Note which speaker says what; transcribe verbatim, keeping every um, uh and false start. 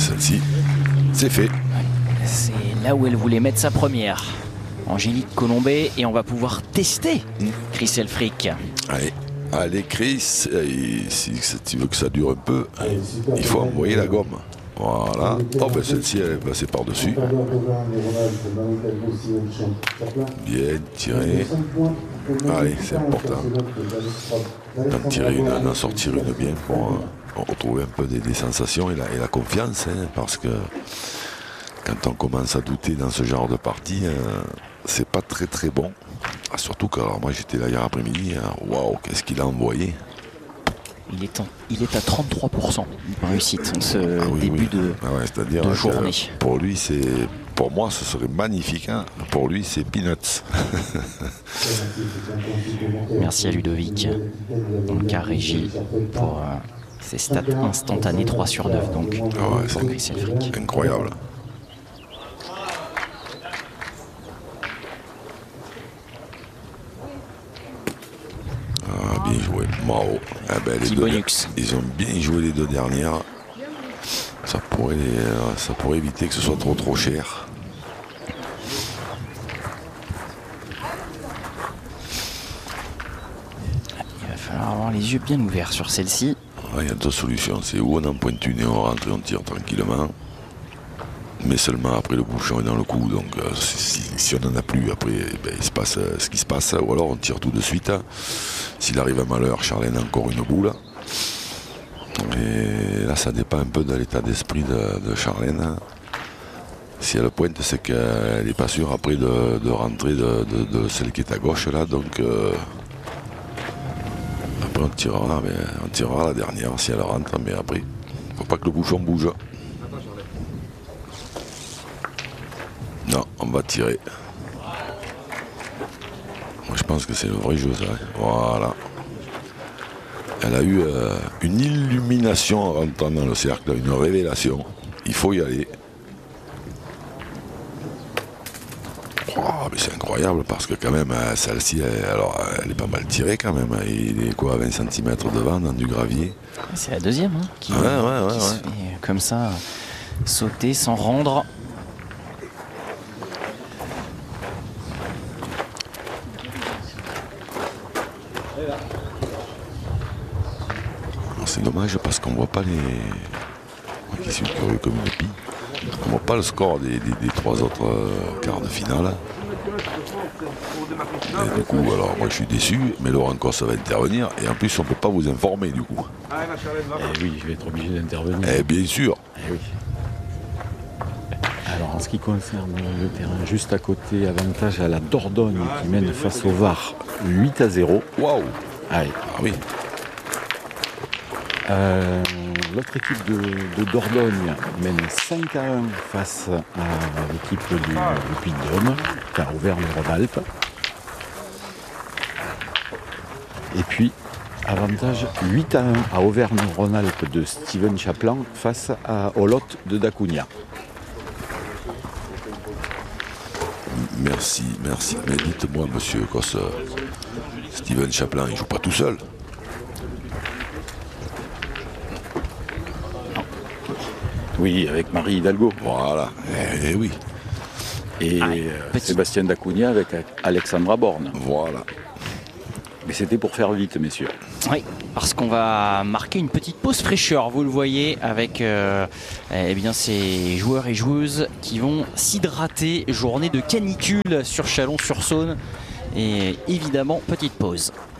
Speaker 1: celle-ci, c'est fait.
Speaker 2: C'est là où elle voulait mettre sa première. Angélique Colombet, et on va pouvoir tester Chris Elfrick.
Speaker 1: Allez, allez Chris, et si tu veux que ça dure un peu, il faut envoyer la gomme. Voilà. Oh ben celle-ci elle est passée par-dessus. Bien tiré. Allez, c'est important. D'en tirer une, d'en sortir une bien pour euh, retrouver un peu des, des sensations et la, et la confiance, hein, parce que quand on commence à douter dans ce genre de partie, euh, c'est pas très très bon. Ah, surtout que alors, moi j'étais là hier après-midi, waouh, wow, qu'est-ce qu'il a envoyé.
Speaker 2: Il est, en, il est à trente-trois pour cent de réussite en ce ah, oui, début oui. de, ah ouais, c'est-à-dire de journée.
Speaker 1: Pour lui, c'est, pour moi, ce serait magnifique. Hein. Pour lui, c'est peanuts.
Speaker 2: Merci à Ludovic, donc à Régie, pour euh, ces stats instantanés trois sur neuf. Donc,
Speaker 1: ah ouais,
Speaker 2: pour Chris Elfrick.
Speaker 1: Incroyable. Ah, bien joué, Mao. Ah ben, les deux, ils ont bien joué les deux dernières. Ça pourrait, ça pourrait éviter que ce soit trop trop cher.
Speaker 2: Il va falloir avoir les yeux bien ouverts sur celle-ci.
Speaker 1: Il y a deux solutions. C'est où on en pointe une et on rentre et on tire tranquillement. Mais seulement après le bouchon est dans le cou. Donc euh, si, si on n'en a plus, après ben, il se passe euh, ce qui se passe. Ou alors on tire tout de suite. Hein. S'il arrive à malheur, Charlène a encore une boule. Et là, ça dépend un peu de l'état d'esprit de, de Charlène. Si elle pointe, c'est qu'elle n'est pas sûre après de, de rentrer de, de, de celle qui est à gauche là. Donc euh, après on tirera, mais on tirera la dernière si elle rentre. Mais après, il ne faut pas que le bouchon bouge. Non, on va tirer. Moi, je pense que c'est le vrai jeu, ça. Voilà. Elle a eu euh, une illumination en rentrant dans le cercle, une révélation. Il faut y aller. Oh, mais c'est incroyable parce que quand même, celle-ci, elle, alors, elle est pas mal tirée quand même. Il est quoi, vingt centimètres devant dans du gravier.
Speaker 2: C'est la deuxième hein, qui,
Speaker 1: ouais, ouais, ouais,
Speaker 2: qui
Speaker 1: ouais.
Speaker 2: se fait comme ça, sauter sans rendre.
Speaker 1: C'est dommage parce qu'on voit pas les... Moi qui suis curieux comme une épie. On voit pas le score des, des, des trois autres euh, quarts de finale. Et du coup, alors moi je suis déçu, mais Laurent Cosse va intervenir et en plus on peut pas vous informer du coup.
Speaker 3: Eh oui, je vais être obligé d'intervenir.
Speaker 1: Eh bien sûr.
Speaker 3: Eh oui. Alors en ce qui concerne le terrain juste à côté, avantage à la Dordogne qui mène face au Var huit à zéro.
Speaker 1: Waouh.
Speaker 3: Allez.
Speaker 1: Ah oui.
Speaker 3: Euh, L'autre équipe de, de Dordogne mène cinq à un face à l'équipe du, du Puy-de-Dôme, enfin Auvergne-Rhône-Alpes. Et puis, avantage huit à un à Auvergne-Rhône-Alpes de Steven Chaplin face à Olot de Dacunia.
Speaker 1: Merci, merci. Mais dites-moi, monsieur Cosse, Steven Chaplin, il joue pas tout seul.
Speaker 3: Oui, avec Marie Hidalgo.
Speaker 1: Voilà, eh, eh oui.
Speaker 3: Et ah, euh, Sébastien Dacunia avec Alexandra Borne.
Speaker 1: Voilà.
Speaker 3: Mais c'était pour faire vite, messieurs.
Speaker 2: Oui, parce qu'on va marquer une petite pause fraîcheur, vous le voyez, avec euh, eh bien, ces joueurs et joueuses qui vont s'hydrater. Journée de canicule sur Chalon-sur-Saône. Et évidemment, petite pause.